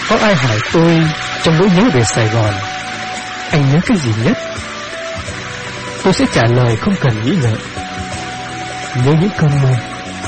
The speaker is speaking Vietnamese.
có ai hỏi tôi trong nỗi nhớ về Sài Gòn, anh nhớ cái gì nhất? Tôi sẽ trả lời không cần nghĩ ngợi. Nhớ những cơn mưa